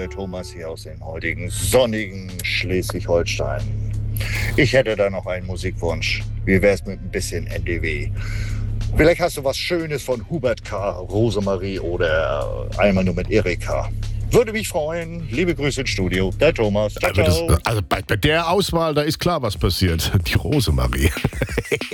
der Thomas hier aus dem heutigen sonnigen Schleswig-Holstein. Ich hätte da noch einen Musikwunsch. Wie wär's mit ein bisschen NDW? Vielleicht hast du was Schönes von Hubert K., Rosemarie oder einmal nur mit Erika. Würde mich freuen. Liebe Grüße ins Studio. Der Thomas. Ciao, ciao. Also bei der Auswahl, da ist klar, was passiert. Die Rosemarie.